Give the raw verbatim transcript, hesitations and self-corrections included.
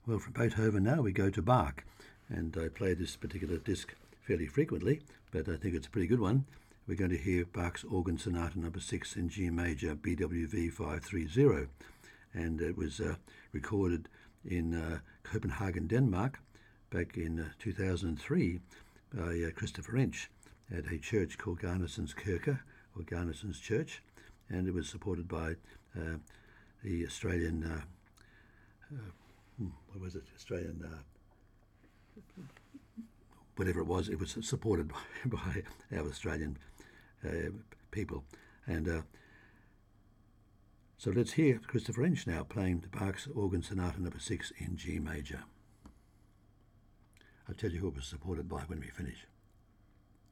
Well, from Beethoven now we go to Bach, and I play this particular disc fairly frequently, but I think it's a pretty good one. We're going to hear Bach's Organ Sonata Number Six in G Major, B W V five thirty, and it was uh, recorded in uh, Copenhagen, Denmark, back in uh, two thousand three by uh, Christopher Wrench at a church called Garnisons Kirke, or Garnisons Church, and it was supported by uh, the Australian, uh, uh, what was it, Australian, uh, whatever it was, it was supported by, by our Australian uh, people. And uh, so let's hear Christopher Wrench now playing Bach's Organ Sonata Number Six in G Major. I'll tell you who it was supported by when we finish.